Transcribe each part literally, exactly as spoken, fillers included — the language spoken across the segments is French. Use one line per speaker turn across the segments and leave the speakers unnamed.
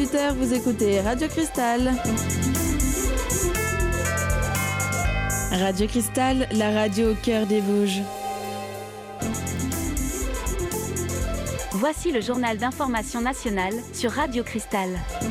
dix-huit heures, vous écoutez Radio Cristal. Radio Cristal, la radio au cœur des Vosges.
Voici le journal d'information nationale sur Radio Cristal.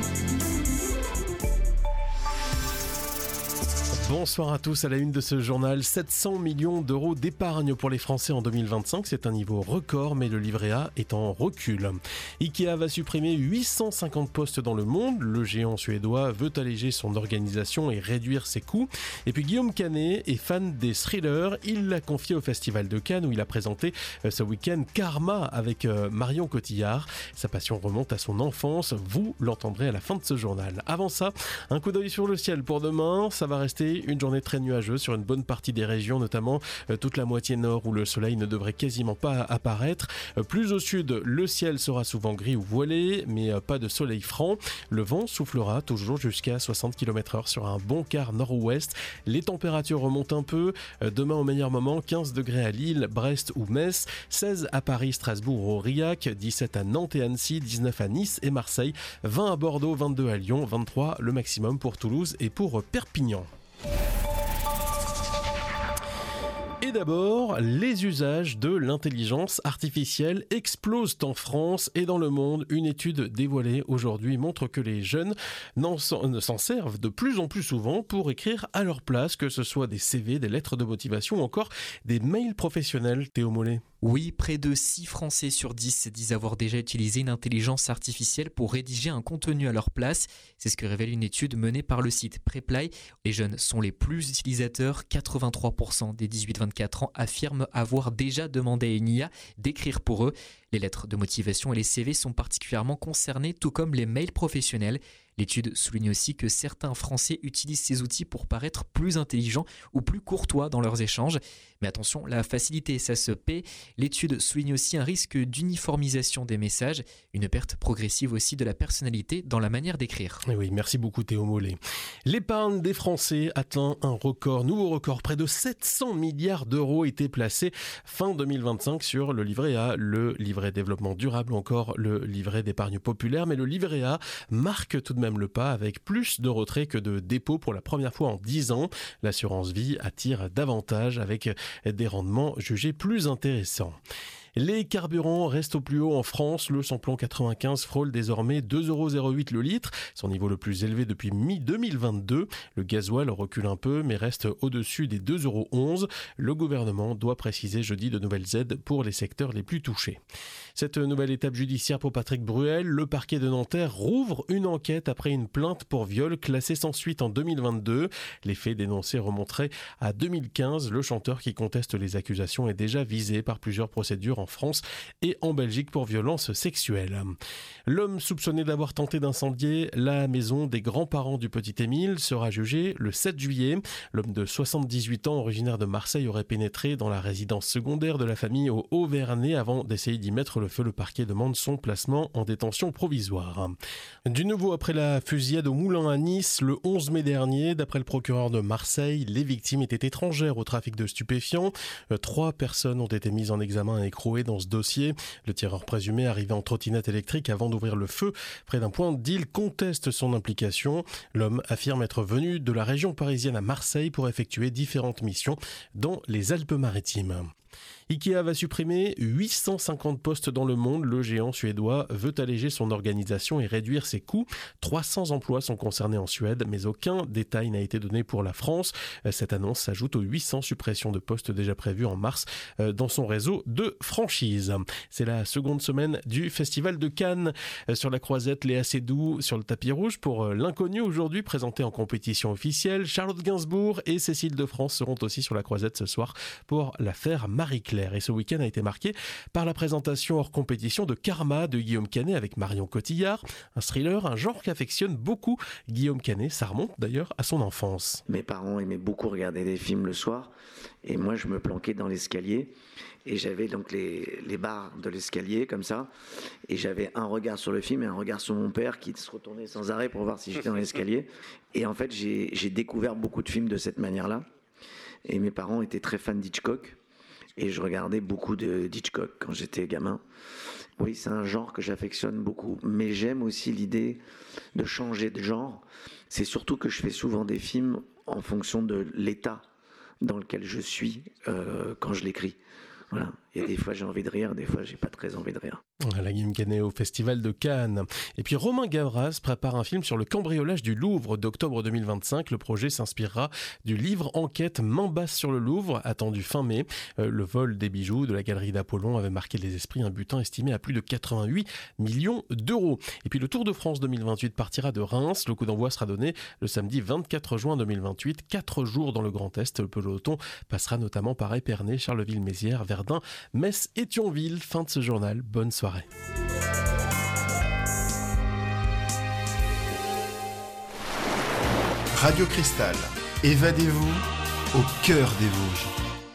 Bonsoir à tous, à la une de ce journal, sept cents millions d'euros d'épargne pour les Français en deux mille vingt-cinq, c'est un niveau record, mais le livret A est en recul. Ikea va supprimer huit cent cinquante postes dans le monde, le géant suédois veut alléger son organisation et réduire ses coûts. Et puis Guillaume Canet est fan des thrillers, il l'a confié au Festival de Cannes où il a présenté ce week-end Karma avec Marion Cotillard. Sa passion remonte à son enfance, vous l'entendrez à la fin de ce journal. Avant ça, un coup d'œil sur le ciel pour demain, ça va rester une journée très nuageuse sur une bonne partie des régions, notamment euh, toute la moitié nord où le soleil ne devrait quasiment pas apparaître. Euh, plus au sud, le ciel sera souvent gris ou voilé, mais euh, pas de soleil franc. Le vent soufflera toujours jusqu'à soixante kilomètres heure sur un bon quart nord-ouest. Les températures remontent un peu. Euh, demain au meilleur moment, quinze degrés à Lille, Brest ou Metz, seize à Paris, Strasbourg, Aurillac, dix-sept à Nantes et Annecy, dix-neuf à Nice et Marseille, vingt à Bordeaux, vingt-deux à Lyon, vingt-trois le maximum pour Toulouse et pour Perpignan. Et d'abord, les usages de l'intelligence artificielle explosent en France et dans le monde. Une étude dévoilée aujourd'hui montre que les jeunes n'en s'en servent de plus en plus souvent pour écrire à leur place, que ce soit des C V, des lettres de motivation ou encore des mails professionnels. Théo Mollet.
Oui, près de six Français sur dix disent avoir déjà utilisé une intelligence artificielle pour rédiger un contenu à leur place. C'est ce que révèle une étude menée par le site Preply. Les jeunes sont les plus utilisateurs. quatre-vingt-trois pour cent des dix-huit vingt-quatre ans affirment avoir déjà demandé à une I A d'écrire pour eux. Les lettres de motivation et les C V sont particulièrement concernés, tout comme les mails professionnels. L'étude souligne aussi que certains Français utilisent ces outils pour paraître plus intelligents ou plus courtois dans leurs échanges. Mais attention, la facilité, ça se paie. L'étude souligne aussi un risque d'uniformisation des messages, une perte progressive aussi de la personnalité dans la manière d'écrire.
Et oui, merci beaucoup Théo Mollet. L'épargne des Français atteint un record, nouveau record. Près de sept cents milliards d'euros étaient placés fin deux mille vingt-cinq sur le livret A, le livret développement durable, encore le livret d'épargne populaire. Mais le livret A marque tout de même le pas avec plus de retraits que de dépôts pour la première fois en dix ans. L'assurance vie attire davantage avec des rendements jugés plus intéressants. Les carburants restent au plus haut en France. Le samplon quatre-vingt-quinze frôle désormais deux euros zéro huit le litre, son niveau le plus élevé depuis mi deux mille vingt-deux. Le gasoil recule un peu mais reste au-dessus des deux euros onze. Le gouvernement doit préciser jeudi de nouvelles aides pour les secteurs les plus touchés. Cette nouvelle étape judiciaire pour Patrick Bruel, le parquet de Nanterre rouvre une enquête après une plainte pour viol classée sans suite en deux mille vingt-deux. Les faits dénoncés remonteraient à deux mille quinze. Le chanteur qui conteste les accusations est déjà visé par plusieurs procédures en France et en Belgique pour violences sexuelles. L'homme soupçonné d'avoir tenté d'incendier la maison des grands-parents du petit Émile sera jugé le sept juillet. L'homme de soixante-dix-huit ans, originaire de Marseille, aurait pénétré dans la résidence secondaire de la famille au Haut-Vernay avant d'essayer d'y mettre le feu. Le parquet demande son placement en détention provisoire. Du nouveau après la fusillade au Moulin à Nice le onze mai dernier, d'après le procureur de Marseille, les victimes étaient étrangères au trafic de stupéfiants. Trois personnes ont été mises en examen et écrouées dans ce dossier. Le tireur présumé arrivait en trottinette électrique avant d'ouvrir le feu près d'un point de deal conteste son implication. L'homme affirme être venu de la région parisienne à Marseille pour effectuer différentes missions dans les Alpes-Maritimes. Ikea va supprimer huit cent cinquante postes dans le monde. Le géant suédois veut alléger son organisation et réduire ses coûts. trois cents emplois sont concernés en Suède, mais aucun détail n'a été donné pour la France. Cette annonce s'ajoute aux huit cents suppressions de postes déjà prévues en mars dans son réseau de franchise. C'est la seconde semaine du Festival de Cannes. Sur la croisette, Léa Seydoux sur le tapis rouge pour L'Inconnu aujourd'hui, présenté en compétition officielle. Charlotte Gainsbourg et Cécile de France seront aussi sur la croisette ce soir pour l'affaire Marie-Claire. Et ce week-end a été marqué par la présentation hors compétition de Karma de Guillaume Canet avec Marion Cotillard. Un thriller, un genre qu'affectionne beaucoup Guillaume Canet. Ça remonte d'ailleurs à son enfance.
Mes parents aimaient beaucoup regarder des films le soir et moi je me planquais dans l'escalier et j'avais donc les, les barres de l'escalier comme ça et j'avais un regard sur le film et un regard sur mon père qui se retournait sans arrêt pour voir si j'étais dans l'escalier. Et en fait j'ai, j'ai découvert beaucoup de films de cette manière-là et mes parents étaient très fans d'Hitchcock. Et je regardais beaucoup de d'Hitchcock quand j'étais gamin. Oui, c'est un genre que j'affectionne beaucoup, mais j'aime aussi l'idée de changer de genre. C'est surtout que je fais souvent des films en fonction de l'état dans lequel je suis euh, quand je l'écris. Voilà. Et des fois j'ai envie de rire, des fois j'ai pas très envie de rire.
La Guillaume Canet au Festival de Cannes. Et puis Romain Gavras prépare un film sur le cambriolage du Louvre d'octobre deux mille vingt-cinq. Le projet s'inspirera du livre enquête Main basse sur le Louvre, attendu fin mai. Euh, le vol des bijoux de la galerie d'Apollon avait marqué les esprits, un butin estimé à plus de quatre-vingt-huit millions d'euros. Et puis le Tour de France deux mille vingt-huit partira de Reims. Le coup d'envoi sera donné le samedi vingt-quatre juin deux mille vingt-huit. Quatre jours dans le Grand Est. Le peloton passera notamment par Épernay, Charleville-Mézières, Verdun, Metz et Thionville. Fin de ce journal. Bonne soirée.
Radio Cristal, évadez-vous au cœur des Vosges.